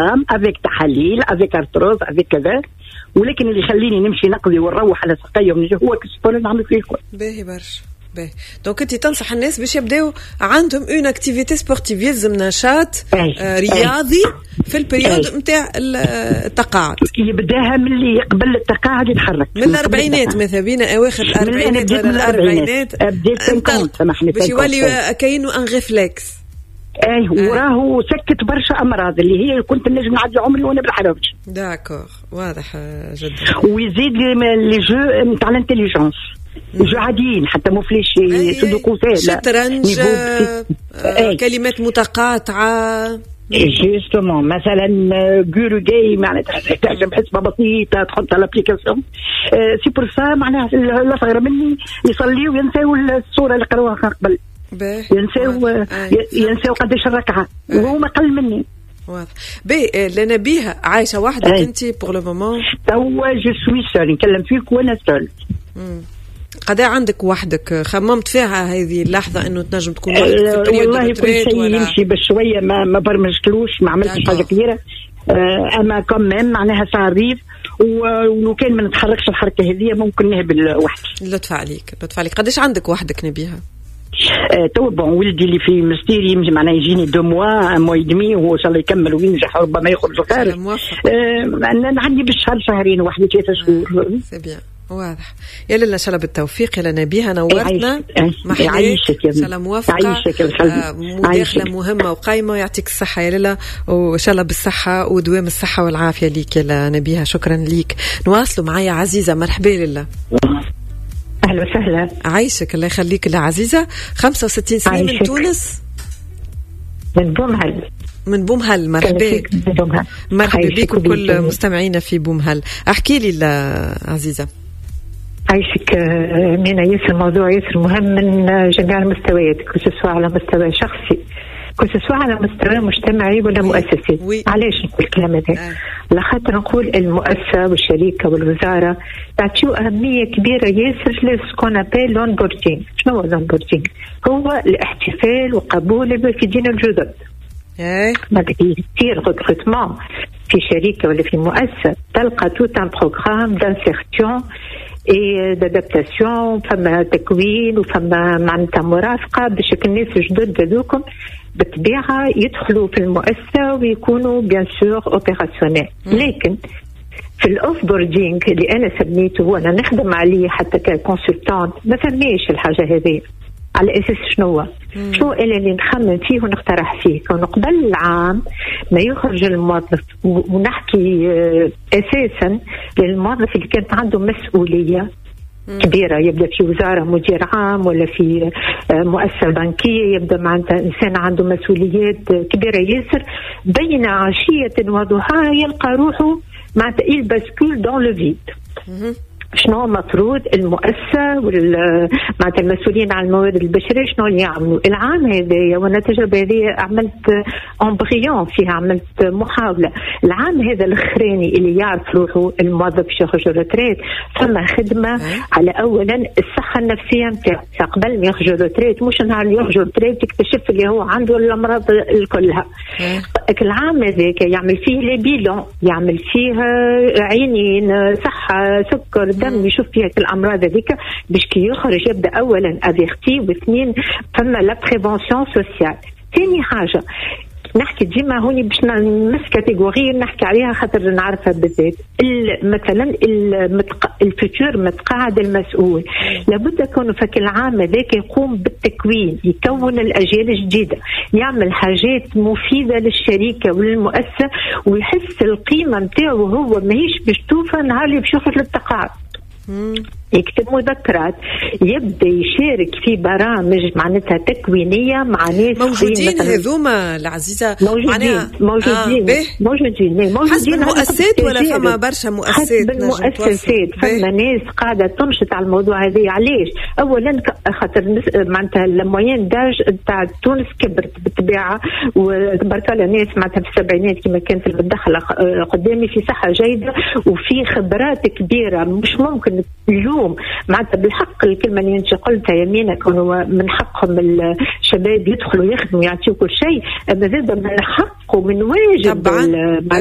افيك تحاليل افيك ارتروز افيك كذا، ولكن اللي يخليني نمشي نقضي ونروح على سقيه ونجي هو كسبور نعمل فيه الكل. باهي برشا باهي. دونك انت تنصح الناس باش يبداو عندهم اون اكتيفيتي سبورتيف، يلزم نشاط رياضي في البريود نتاع التقاعد. يبداها من اللي قبل التقاعد يتحرك من الاربعينات مثلا بين اواخر الاربعينات ولا الاربعينات باش يولي كاينو ان ريفلكس. وراه سكت برشا امراض اللي هي كنت نجم نعدي عمري وانا بالحرج. داكور واضح جدا. ويزيد لي جو نتاع الانتيليجنس، جو عاديين حتى مو فليشي صدقوا فيه شطرنج كلمات متقاطعه جوستومون. مثلا جورو جاي معناتها تحتاج بحسبه بسيطه تحطها الابليكاسيون سي بور سا معناها الصغيره مني يصليوا وينساو الصوره اللي قراوها قبل، ينساو قداش الركعه وهو ما قل مني. واضح. لنا بيها عايشه وحدك انت بور لو مومون؟ توا جو سوي سول نكلم فيك وانا سول. قد عندك وحدك خممت فيها هذه اللحظه انه تنجم تكون وحدك في البريود والله كل شيء يمشي بشويه ما برمجتلوش ما عملتش حاجه كبيره. اما كمان معناها صاريف ولو كان ما نتحركش الحركه هذه ممكن نهبل وحدي. لطف عليك لطف عليك. قداش عندك وحدك نبيها؟ تو بون ولدي اللي في مستيري يمشي معناه يجيني 2 موا 1 موا ودمي وهو ان شاء الله يكمل وينجح وربما يخرج الخارج. انا عندي بالشهر شهرين واحد 3 شهور. سي بيان واضح. يا لله ان شاء الله بالتوفيق. يا نبيها نورتنا يعيشك ان شاء الله موفقه مداخله مهمه وقايمه. يعطيك الصحه يا لله وان شاء الله بالصحه ودوام الصحه والعافيه ليك يا نبيها. شكرا ليك. نواصلوا معايا عزيزه. مرحبا لله. أهلا وسهلا. عايشك الله يخليك. عزيزة 65 سنة عايشك. من تونس من بومهل. من بومهل. مرحبا مرحبا بك وكل مستمعينا في بومهل. احكي لي عزيزة. عايشك مينا ياسر موضوع ياسر مهم من جميع المستويات كسوا على مستوى شخصي كسوا على مستوى مجتمعي ولا مؤسسي. علاش نقول الكلام هذا؟ لخاطر نقول المؤسسة والشركة والوزارة تعطيو أهمية كبيرة ياسر لسكون أبيل لونبوردينغ. شنو هو لونبوردينغ؟ هو الاحتفال وقبول الوافدين الجدد. ما كثير ريكروتمون في شركة ولا في مؤسسة تلقى توت ان بروغرام دانسيرتيون اي دادابتاسيون، فما تكوين وفما معناتها مرافقة باش الناس الجدد هذوكم بالطبيعة يدخلوا في المؤسسة ويكونوا بيان سور اوبيراسيونيل. لكن في الاوف بوردينغ اللي انا سميته وانا نخدم عليه حتى ككونسلتانت ما فماش الحاجة هذه. على اساس شنو اللي نخمم فيه ونقترح فيه كون قبل العام ما يخرج الموظف ونحكي اساسا للموظف اللي كانت عنده مسؤولية كبيرة، يبدأ في وزارة مدير عام ولا في مؤسسة بنكية، يبدأ معناتها إنسان عنده مسؤوليات كبيرة ياسر، بين عشية وضحاها يلقى روحه معناتها il bascule dans le vide. شنو مفروض المؤسسة معناتها المسؤولين عن الموارد البشرية شنو اللي يعملوا العام هذايا؟ وانا التجربة هذه عملت امبريون فيها، عملت محاولة العام هذا الاخراني اللي يعرف روحه الموظف يخرج الريتريت فما خدمة على اولا الصحة النفسية نتاعو. قبل ما يخرج الريتريت مش نهار اللي يخرج الريتريت تكتشف اللي هو عنده الامراض كلها. العام هذاك يعمل فيه لي بيلون، يعمل فيه عينين صحة سكر دم، يشوف فيها الامراض هذيك باش كي يخرج يبدا اولا افيرتي، واثنين فما لا بريفونسيون سوسيال. ثاني حاجه نحكي ديما هوني باش نمس كاتيجوري نحكي عليها خاطر نعرفها بالذات. مثلا الفيتور متقاعد المسؤول لابد يكون فك العام هذاك يقوم بالتكوين، يكون الاجيال الجديده، يعمل حاجات مفيده للشركه وللمؤسسه ويحس القيمه نتاعو هو ماهيش باش توفى نهار اللي باش يخرج للتقاعد. يكتب مذكرات، يبدا يشارك في برامج معناتها تكوينيه مع ناس موجودين. هذوما العزيزه موجودين حسب المؤسسات ولا فما برشا مؤسسات؟ حسب المؤسسات فما ناس قاعده تنشط على الموضوع هذا. علاش؟ اولا خاطر معناتها الموين داج تاع تونس كبرت بالطبيعه، وتبارك الله ناس معناتها في السبعينات كما كانت المدخله قدامي في صحه جيده وفي خبرات كبيره. مش ممكن اليوم اليوم معناتها بالحق الكلمة اللي انت قلتها يمينة كانوا من حقهم الشباب يدخلوا يخدموا يعطيوا كل شيء، أما زاد من حق ومن واجب